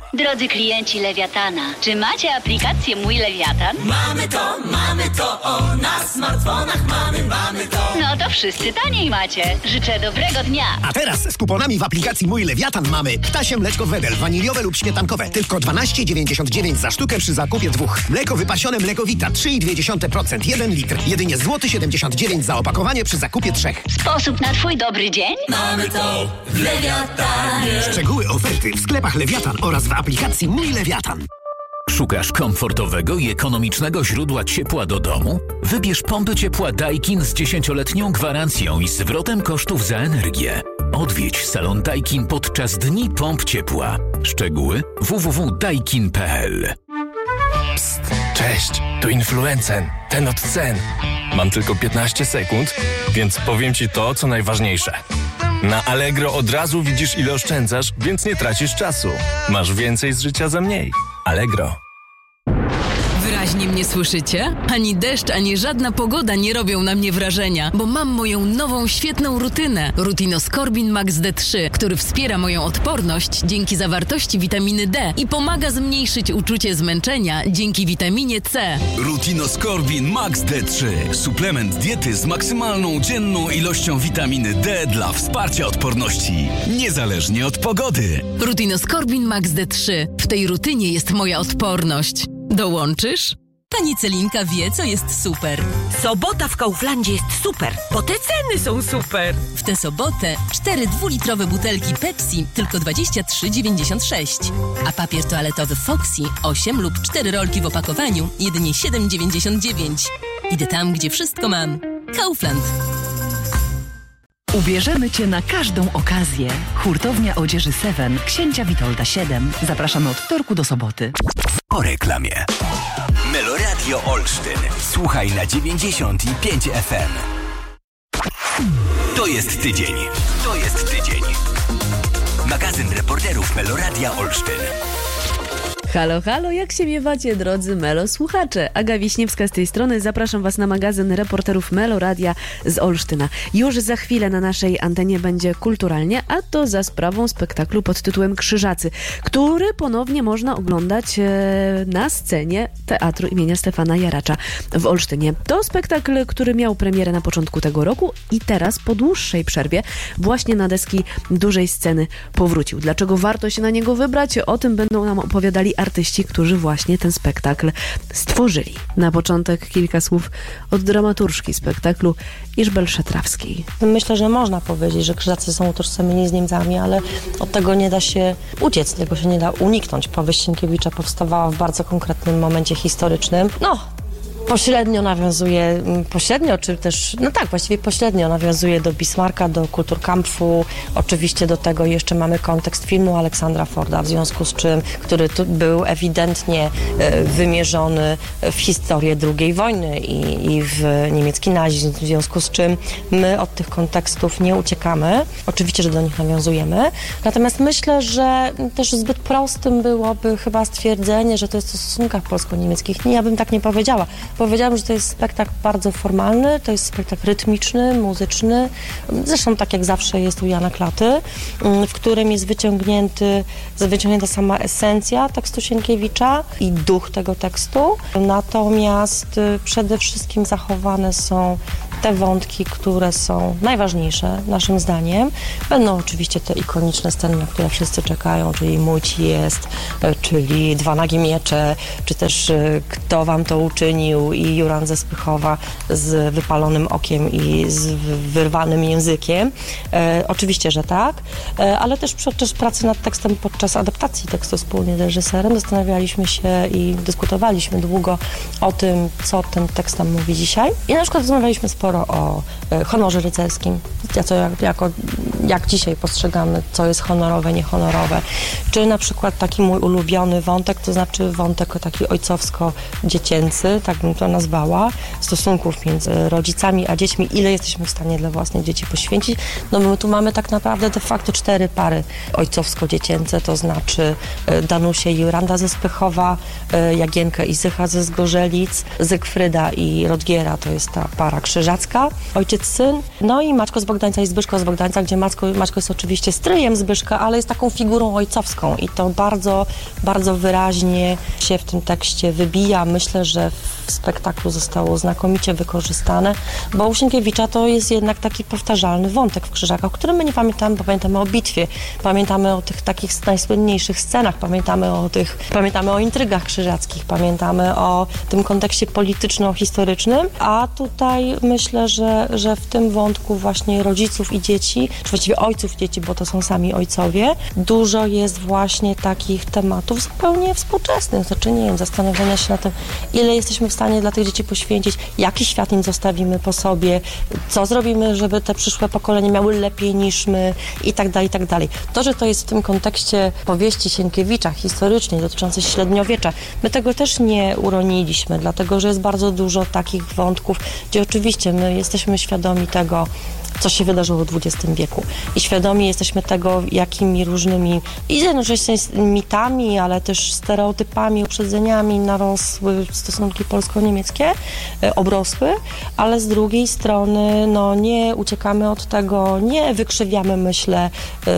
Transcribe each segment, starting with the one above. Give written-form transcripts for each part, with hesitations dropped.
Drodzy klienci Lewiatana, czy macie aplikację Mój Lewiatan? Mamy to, na smartfonach mamy to. No to wszyscy taniej macie. Życzę dobrego dnia. A teraz z kuponami w aplikacji Mój Lewiatan mamy ptasie mleczko Wedel, waniliowe lub śmietankowe, tylko 12,99 za sztukę przy zakupie 2. Mleko wypasione Mleko Vita, 3,2%, 1 litr. Jedynie złoty 79 za opakowanie przy zakupie 3. Sposób na twój dobry dzień? Mamy to w Lewiatanie. Szczegóły oferty w sklepach Lewiatan oraz w aplikacji Mój Lewiatan. Szukasz komfortowego i ekonomicznego źródła ciepła do domu? Wybierz pompy ciepła Daikin z 10-letnią gwarancją i zwrotem kosztów za energię. Odwiedź salon Daikin podczas Dni Pomp Ciepła. Szczegóły www.daikin.pl. Psst, cześć, tu Influencen, ten od cen. Mam tylko 15 sekund, więc powiem Ci to, co najważniejsze. Na Allegro od razu widzisz, ile oszczędzasz, więc nie tracisz czasu. Masz więcej z życia za mniej. Allegro. Wyraźnie mnie słyszycie? Ani deszcz, ani żadna pogoda nie robią na mnie wrażenia, bo mam moją nową, świetną rutynę. Rutinoskorbin Max D3, który wspiera moją odporność dzięki zawartości witaminy D i pomaga zmniejszyć uczucie zmęczenia dzięki witaminie C. Rutinoskorbin Max D3. Suplement diety z maksymalną dzienną ilością witaminy D dla wsparcia odporności, niezależnie od pogody. Rutinoskorbin Max D3. W tej rutynie jest moja odporność. Dołączysz? Pani Celinka wie, co jest super. Sobota w Kauflandzie jest super, bo te ceny są super. W tę sobotę 4 dwulitrowe butelki Pepsi tylko 23,96. A papier toaletowy Foxy 8 lub 4 rolki w opakowaniu jedynie 7,99. Idę tam, gdzie wszystko mam. Kaufland. Ubierzemy Cię na każdą okazję. Hurtownia odzieży Seven, Księcia Witolda 7. Zapraszamy od wtorku do soboty. Po reklamie. Meloradio Olsztyn. Słuchaj na 95 FM. To jest tydzień. Magazyn reporterów Meloradia Olsztyn. Halo, halo, jak się miewacie, drodzy Melo słuchacze? Aga Wiśniewska z tej strony, zapraszam Was na magazyn reporterów Meloradia z Olsztyna. Już za chwilę na naszej antenie będzie kulturalnie, a to za sprawą spektaklu pod tytułem Krzyżacy, który ponownie można oglądać na scenie Teatru imienia Stefana Jaracza w Olsztynie. To spektakl, który miał premierę na początku tego roku i teraz po dłuższej przerwie właśnie na deski dużej sceny powrócił. Dlaczego warto się na niego wybrać? O tym będą nam opowiadali artyści, którzy właśnie ten spektakl stworzyli. Na początek kilka słów od dramaturżki spektaklu Iżbel Szetrawskiej. Myślę, że można powiedzieć, że Krzyżacy są utożsamieni z Niemcami, ale od tego nie da się uciec, tego się nie da uniknąć. Powieść Sienkiewicza powstawała w bardzo konkretnym momencie historycznym. Pośrednio nawiązuje do Bismarcka, do Kulturkampfu. Oczywiście do tego jeszcze mamy kontekst filmu Aleksandra Forda, w związku z czym, który tu był ewidentnie wymierzony w historię II wojny i w niemiecki nazizm, w związku z czym my od tych kontekstów nie uciekamy. Oczywiście, że do nich nawiązujemy. Natomiast myślę, że też zbyt prostym byłoby chyba stwierdzenie, że to jest o stosunkach polsko-niemieckich. Ja bym tak nie powiedziała. Powiedziałam, że to jest spektakl bardzo formalny, to jest spektakl rytmiczny, muzyczny, zresztą tak jak zawsze jest u Jana Klaty, w którym jest wyciągnięta sama esencja tekstu Sienkiewicza i duch tego tekstu. Natomiast przede wszystkim zachowane są te wątki, które są najważniejsze naszym zdaniem. Będą oczywiście te ikoniczne sceny, na które wszyscy czekają, czyli Mój ci jest, czyli Dwa nagie miecze, czy też Kto wam to uczynił i Juran ze Spychowa z wypalonym okiem i z wyrwanym językiem. Oczywiście, że tak, ale też podczas pracy nad tekstem, podczas adaptacji tekstu wspólnie z reżyserem zastanawialiśmy się i dyskutowaliśmy długo o tym, co ten tekst nam mówi dzisiaj. I na przykład rozmawialiśmy sporo o honorze rycerskim, jak dzisiaj postrzegamy, co jest honorowe, niehonorowe. Czy na przykład taki mój ulubiony wątek, to znaczy wątek taki ojcowsko-dziecięcy, tak bym to nazwała, stosunków między rodzicami a dziećmi, ile jesteśmy w stanie dla własnych dzieci poświęcić. My tu mamy tak naprawdę de facto 4 pary ojcowsko-dziecięce, to znaczy Danusię i Juranda ze Spychowa, Jagienkę i Zycha ze Zgorzelic, Zygfryda i Rodgiera, to jest ta para Krzyżacy. Jacka, ojciec-syn, no i Maćko z Bogdańca i Zbyszko z Bogdańca, gdzie Maćko jest oczywiście stryjem Zbyszka, ale jest taką figurą ojcowską i to bardzo, bardzo wyraźnie się w tym tekście wybija. Myślę, że w spektaklu zostało znakomicie wykorzystane, bo u Sienkiewicza to jest jednak taki powtarzalny wątek w Krzyżakach, o którym my nie pamiętamy, bo pamiętamy o bitwie, pamiętamy o tych takich najsłynniejszych scenach, pamiętamy o intrygach krzyżackich, pamiętamy o tym kontekście polityczno-historycznym, a tutaj myślę, że w tym wątku właśnie rodziców i dzieci, czy właściwie ojców i dzieci, bo to są sami ojcowie, dużo jest właśnie takich tematów zupełnie współczesnych, znaczy nie wiem, zastanowienia się na tym, ile jesteśmy w stanie dla tych dzieci poświęcić, jaki świat im zostawimy po sobie, co zrobimy, żeby te przyszłe pokolenia miały lepiej niż my i tak dalej, i tak dalej. To, że to jest w tym kontekście powieści Sienkiewicza, historycznej, dotyczącej średniowiecza, my tego też nie uroniliśmy, dlatego, że jest bardzo dużo takich wątków, gdzie oczywiście my jesteśmy świadomi tego, co się wydarzyło w XX wieku. I świadomi jesteśmy tego, jakimi różnymi i jednocześnie mitami, ale też stereotypami, uprzedzeniami narosły stosunki polsko-niemieckie, obrosły, ale z drugiej strony no, nie uciekamy od tego, nie wykrzywiamy, myślę,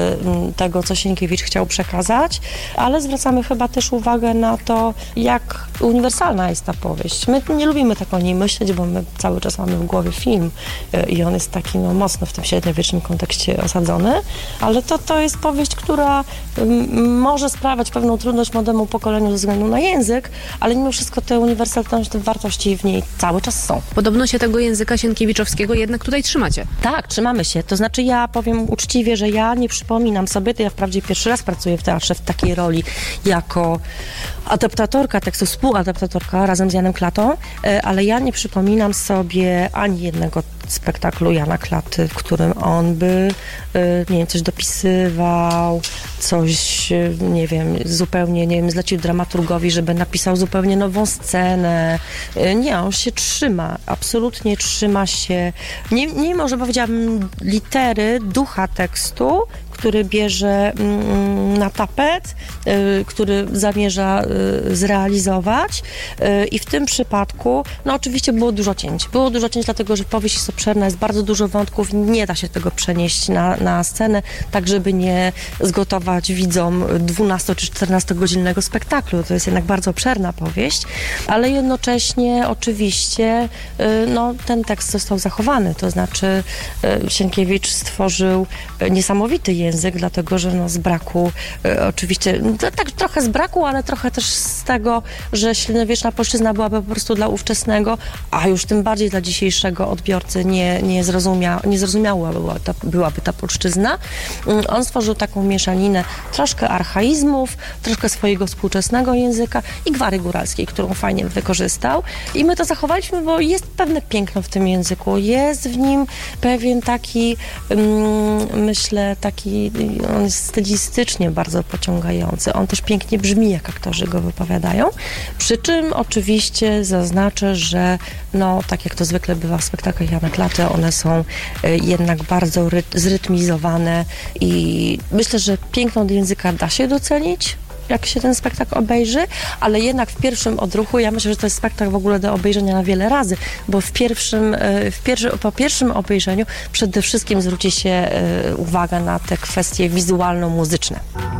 tego, co Sienkiewicz chciał przekazać, ale zwracamy chyba też uwagę na to, jak uniwersalna jest ta powieść. My nie lubimy tak o niej myśleć, bo my cały czas mamy w głowie film i on jest taki no, mocno w tym średniowiecznym kontekście osadzony, ale to jest powieść, która może sprawiać pewną trudność młodemu pokoleniu ze względu na język, ale mimo wszystko te uniwersalne wartości w niej cały czas są. Podobno się tego języka sienkiewiczowskiego jednak tutaj trzymacie. Tak, trzymamy się. To znaczy ja powiem uczciwie, że ja nie przypominam sobie, to ja wprawdzie pierwszy raz pracuję w teatrze w takiej roli jako adaptatorka tekstu, współadaptatorka razem z Janem Klatą, ale ja nie przypominam sobie ani jednego spektaklu Jana Klaty, w którym on by, nie wiem, coś dopisywał, coś, nie wiem, zupełnie, nie wiem, zlecił dramaturgowi, żeby napisał zupełnie nową scenę. Nie, on się trzyma, absolutnie trzyma się, nie może powiedziałabym litery, ducha tekstu, który bierze na tapet, który zamierza zrealizować i w tym przypadku, no oczywiście było dużo cięć. Było dużo cięć, dlatego że powieść jest obszerna, jest bardzo dużo wątków, nie da się tego przenieść na scenę, tak żeby nie zgotować widzom 12 czy 14-godzinnego spektaklu. To jest jednak bardzo obszerna powieść, ale jednocześnie oczywiście no, ten tekst został zachowany, to znaczy Sienkiewicz stworzył niesamowity język, dlatego że no, z braku, oczywiście, tak trochę z braku, ale trochę też z tego, że średniowieczna polszczyzna byłaby po prostu dla ówczesnego, a już tym bardziej dla dzisiejszego odbiorcy niezrozumiała byłaby ta polszczyzna. On stworzył taką mieszaninę troszkę archaizmów, troszkę swojego współczesnego języka i gwary góralskiej, którą fajnie wykorzystał. I my to zachowaliśmy, bo jest pewne piękno w tym języku. Jest w nim pewien taki, myślę, on jest stylistycznie bardzo pociągający. On też pięknie brzmi, jak aktorzy go wypowiadają. Przy czym oczywiście zaznaczę, że no, tak jak to zwykle bywa w spektaklach Jana Klaty, one są jednak bardzo zrytmizowane i myślę, że piękno do języka da się docenić, jak się ten spektakl obejrzy, ale jednak w pierwszym odruchu, ja myślę, że to jest spektakl w ogóle do obejrzenia na wiele razy, bo po pierwszym obejrzeniu przede wszystkim zwróci się uwagę na te kwestie wizualno-muzyczne.